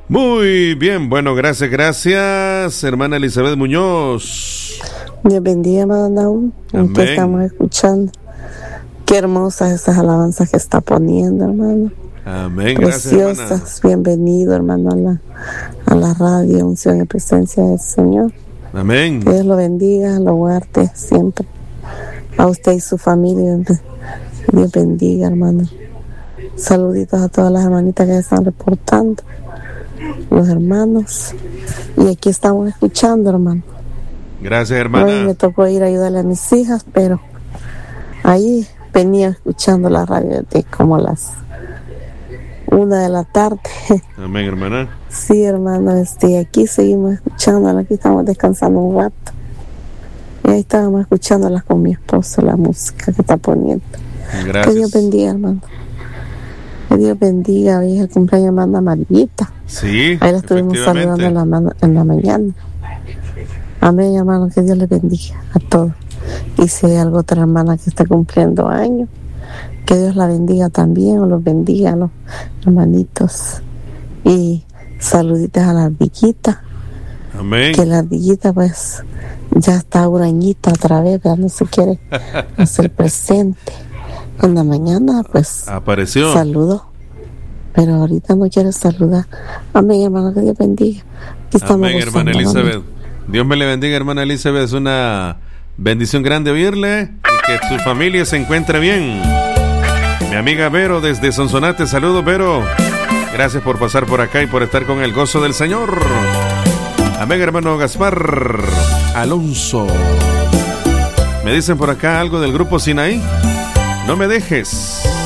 Muy bien, bueno, gracias, hermana Elizabeth Muñoz. Dios bendiga, hermano Naúm. Aquí estamos escuchando. Qué hermosas esas alabanzas que está poniendo, hermano. Amén, preciosas. Gracias, hermana. Bienvenido, hermano, a la radio, unción en presencia del Señor. Amén. Que Dios lo bendiga, lo guarde siempre. A usted y su familia. Dios bendiga, hermano. Saluditos a todas las hermanitas que están reportando. Los hermanos. Y aquí estamos escuchando, hermano. Gracias, hermana. Hoy me tocó ir a ayudarle a mis hijas, pero ahí venía escuchando la radio de como las 1 de la tarde. Amén, hermana. Sí, hermano, aquí seguimos escuchándola, aquí estamos descansando un rato. Y ahí estábamos escuchándola con mi esposo, la música que está poniendo. Gracias. Que Dios bendiga, hermano. Que Dios bendiga. Hoy es el cumpleaños de hermana Amarillita. Sí, ahí la estuvimos saludando en la mañana. Amén, hermano, que Dios les bendiga a todos. Y si hay alguna otra hermana que está cumpliendo años, que Dios la bendiga también, o los bendiga a los hermanitos. Y saluditos a la ardillita. Amén. Que la ardillita pues ya está hurañita otra vez, pero no se quiere hacer presente. En la mañana pues apareció. Saludó, pero ahorita no quiere saludar. Amén, hermano, que Dios bendiga. Aquí estamos amén, hermana Elizabeth. Dios me le bendiga, hermana Elizabeth. Es una bendición grande oírle y que su familia se encuentre bien. Mi amiga Vero desde Sonsonate, saludos, Vero. Gracias por pasar por acá y por estar con el gozo del Señor. Amén, hermano Gaspar Alonso. Me dicen por acá algo del grupo Sinaí. No me dejes.